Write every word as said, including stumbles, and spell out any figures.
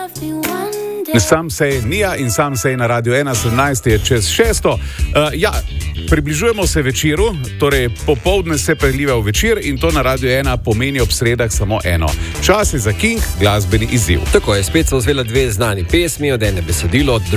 Sam sej, Nija in sam sej na Radio ena, sedemnajst je čez šesto. Uh, ja, približujemo se večeru, torej popoldne se preliva v večer in to na Radio ena pomeni ob sredah samo eno. Čas je za King, glasbeni izziv. Tako je, spet so vzvela dve znani pesmi, od ene besedilo, od